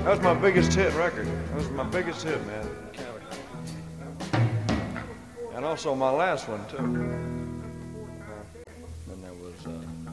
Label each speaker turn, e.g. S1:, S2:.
S1: was my biggest hit record. That was my biggest hit, man. And also my last one, too. And that was...